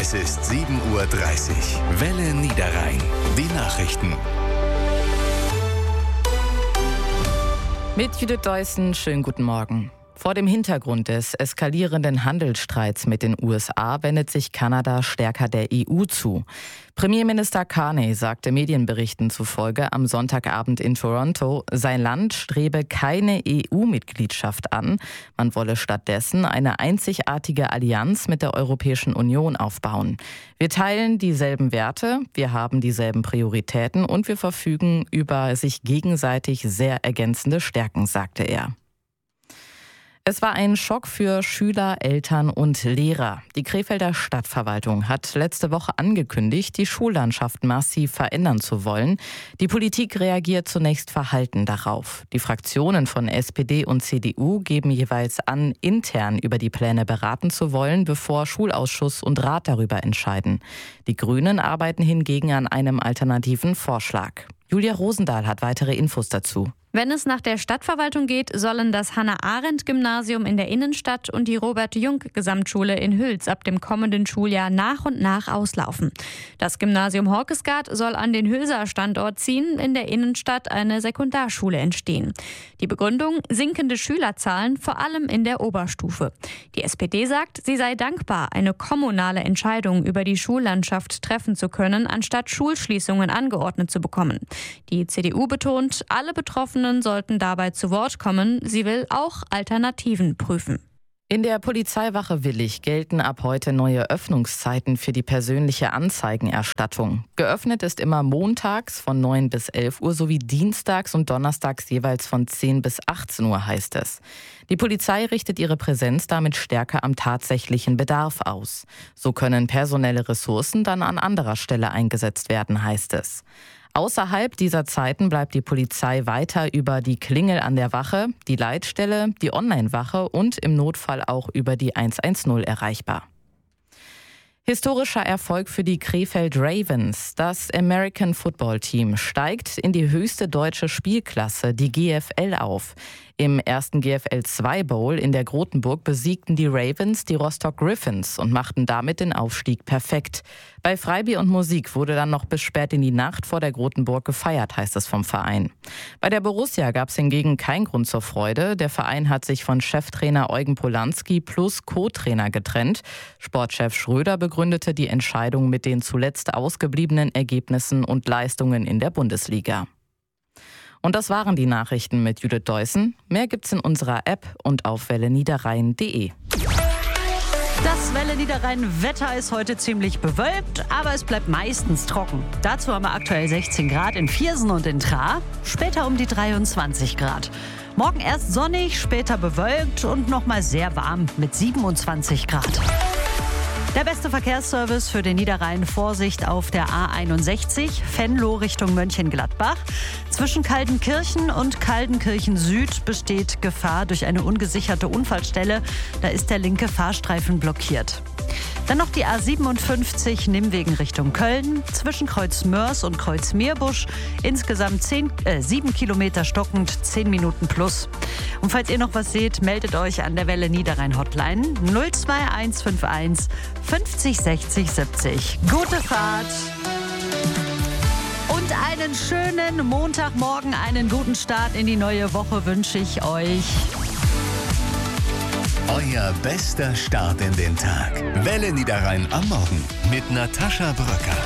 Es ist 7:30 Uhr. Welle Niederrhein. Die Nachrichten. Mit Judith Deussen, schönen guten Morgen. Vor dem Hintergrund des eskalierenden Handelsstreits mit den USA wendet sich Kanada stärker der EU zu. Premierminister Carney sagte Medienberichten zufolge am Sonntagabend in Toronto, sein Land strebe keine EU-Mitgliedschaft an. Man wolle stattdessen eine einzigartige Allianz mit der Europäischen Union aufbauen. Wir teilen dieselben Werte, wir haben dieselben Prioritäten und wir verfügen über sich gegenseitig sehr ergänzende Stärken, sagte er. Es war ein Schock für Schüler, Eltern und Lehrer. Die Krefelder Stadtverwaltung hat letzte Woche angekündigt, die Schullandschaft massiv verändern zu wollen. Die Politik reagiert zunächst verhalten darauf. Die Fraktionen von SPD und CDU geben jeweils an, intern über die Pläne beraten zu wollen, bevor Schulausschuss und Rat darüber entscheiden. Die Grünen arbeiten hingegen an einem alternativen Vorschlag. Julia Rosendahl hat weitere Infos dazu. Wenn es nach der Stadtverwaltung geht, sollen das Hannah-Arendt-Gymnasium in der Innenstadt und die Robert-Jung-Gesamtschule in Hüls ab dem kommenden Schuljahr nach und nach auslaufen. Das Gymnasium Horkesgaard soll an den Hülser Standort ziehen, in der Innenstadt eine Sekundarschule entstehen. Die Begründung: sinkende Schülerzahlen, vor allem in der Oberstufe. Die SPD sagt, sie sei dankbar, eine kommunale Entscheidung über die Schullandschaft treffen zu können, anstatt Schulschließungen angeordnet zu bekommen. Die CDU betont, alle Betroffenen sollten dabei zu Wort kommen. Sie will auch Alternativen prüfen. In der Polizeiwache Willich gelten ab heute neue Öffnungszeiten für die persönliche Anzeigenerstattung. Geöffnet ist immer montags von 9 bis 11 Uhr sowie dienstags und donnerstags jeweils von 10 bis 18 Uhr, heißt es. Die Polizei richtet ihre Präsenz damit stärker am tatsächlichen Bedarf aus. So können personelle Ressourcen dann an anderer Stelle eingesetzt werden, heißt es. Außerhalb dieser Zeiten bleibt die Polizei weiter über die Klingel an der Wache, die Leitstelle, die Online-Wache und im Notfall auch über die 110 erreichbar. Historischer Erfolg für die Krefeld Ravens. Das American Football Team steigt in die höchste deutsche Spielklasse, die GFL, auf. Im ersten GFL 2 Bowl in der Grotenburg besiegten die Ravens die Rostock Griffins und machten damit den Aufstieg perfekt. Bei Freibier und Musik wurde dann noch bis spät in die Nacht vor der Grotenburg gefeiert, heißt es vom Verein. Bei der Borussia gab es hingegen keinen Grund zur Freude. Der Verein hat sich von Cheftrainer Eugen Polanski plus Co-Trainer getrennt. Sportchef Schröder begründete die Entscheidung mit den zuletzt ausgebliebenen Ergebnissen und Leistungen in der Bundesliga. Und das waren die Nachrichten mit Judith Deussen. Mehr gibt's in unserer App und auf welleniederrhein.de. Das Welle Niederrhein Wetter ist heute ziemlich bewölkt, aber es bleibt meistens trocken. Dazu haben wir aktuell 16 Grad in Viersen und in Traar, später um die 23 Grad. Morgen erst sonnig, später bewölkt und nochmal sehr warm mit 27 Grad. Der beste Verkehrsservice für den Niederrhein: Vorsicht auf der A61, Venlo Richtung Mönchengladbach. Zwischen Kaldenkirchen und Kaldenkirchen Süd besteht Gefahr durch eine ungesicherte Unfallstelle. Da ist der linke Fahrstreifen blockiert. Dann noch die A57 Nimwegen Richtung Köln, zwischen Kreuz Mörs und Kreuz Meerbusch. Insgesamt 7 Kilometer stockend, 10 Minuten plus. Und falls ihr noch was seht, meldet euch an der Welle Niederrhein Hotline 02151 50 60 70. Gute Fahrt und einen schönen Montagmorgen, einen guten Start in die neue Woche wünsche ich euch. Euer bester Start in den Tag. Welle Niederrhein am Morgen mit Natascha Bröcker.